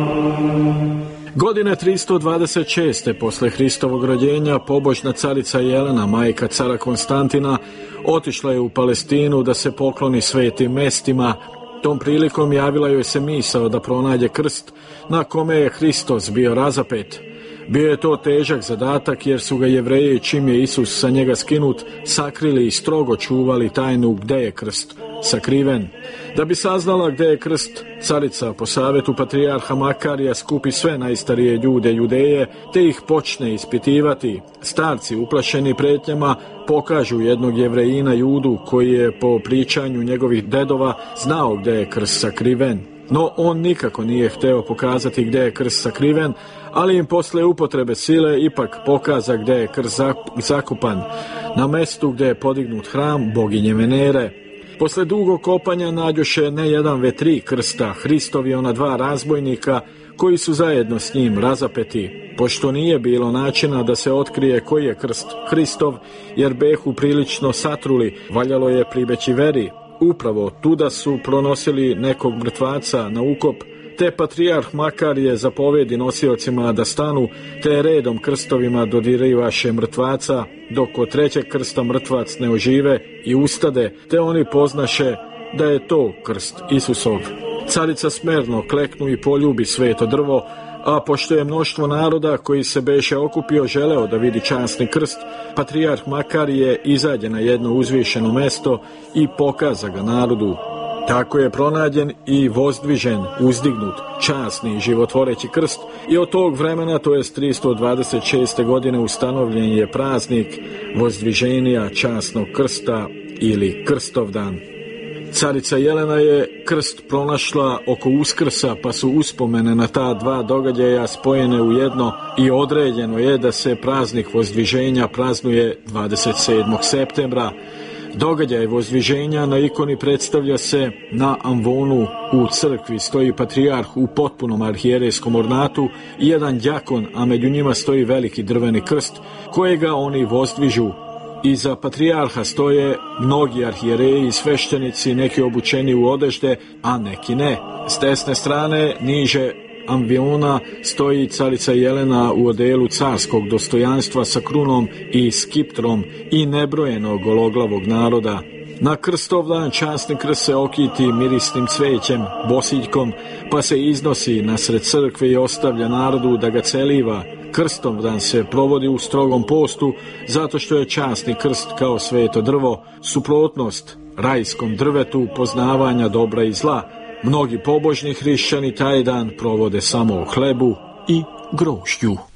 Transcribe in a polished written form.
Godine 326. posle Hristovog rođenja pobožna carica Jelena, majka cara Konstantina, otišla je u Palestinu da se pokloni svetim mestima. Tom prilikom javila joj se misao da pronađe krst na kome je Hristos bio razapet. Bio je to težak zadatak jer su ga Jevreji, čim je Isus sa njega skinut, sakrili i strogo čuvali tajnu gde je krst sakriven. Da bi saznala gde je krst, carica po savetu patrijarha Makarija skupi sve najstarije ljude Judeje te ih počne ispitivati. Starci uplašeni pretnjama pokažu jednog Jevrejina Judu koji je po pričanju njegovih dedova znao gde je krst sakriven. No on nikako nije hteo pokazati gde je krst sakriven, ali im posle upotrebe sile ipak pokaza gde je krst zakupan, na mestu gde je podignut hram boginje Venere. Posle dugog kopanja nađoše ne jedan ve tri krsta, Hristov i ona dva razbojnika koji su zajedno s njim razapeti. Pošto nije bilo načina da se otkrije koji je krst Hristov, jer behu prilično satruli, valjalo je pribeći veri. Upravo tuda su pronosili nekog mrtvaca na ukop, te patrijarh Makarije zapovedi nosiocima da stanu, te redom krstovima dodirivaše mrtvaca, dok od trećeg krsta mrtvac ne ožive i ustade, te oni poznaše da je to krst Isusov. Carica smerno kleknu i poljubi sveto drvo, a pošto je mnoštvo naroda koji se beše okupio želeo da vidi časni krst, patrijarh Makarije izađe na jedno uzvišeno mesto i pokaza ga narodu. Tako je pronađen i vozdvižen, uzdignut, časni i životvoreći krst i od tog vremena, to je 326. godine, ustanovljen je praznik vozdviženja časnog krsta ili Krstovdan. Carica Jelena je krst pronašla oko Uskrsa, pa su uspomene na ta dva događaja spojene u jedno i određeno je da se praznik vozdviženja praznuje 27. septembra. Događaj vozdviženja na ikoni predstavlja se na ambonu u crkvi, stoji patrijarh u potpunom arhijerejskom ornatu i jedan đakon, a među njima stoji veliki drveni krst kojega oni vozdvižu. Iza patrijarha stoje mnogi arhijereji i sveštenici, neki obučeni u odežde, a neki ne. S desne strane, niže amviona, stoji carica Jelena u odelu carskog dostojanstva sa krunom i skiptrom i nebrojenog gologlavog naroda. Na Krstovdan časni krst se okiti mirisnim cvećem, bosiljkom, pa se iznosi nasred crkve i ostavlja narodu da ga celiva. Krstovdan se provodi u strogom postu zato što je časni krst kao sveto drvo suprotnost rajskom drvetu poznavanja dobra i zla. Mnogi pobožni hrišćani taj dan provode samo u hlebu i grožđu.